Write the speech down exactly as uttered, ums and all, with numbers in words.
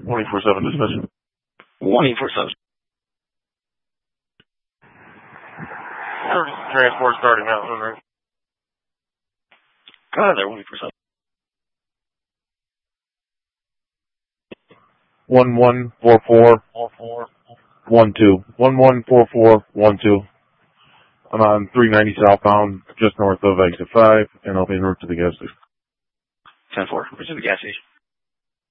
twenty-four seven dispatch. twenty-four seven. Transport starting out. Right? God, they're twenty-four seven. One one four four Four four. one two. One one four four one two. I'm on three ninety southbound, just north of exit five, and I'll be en route to the gas station. Ten four. Where's the gas station?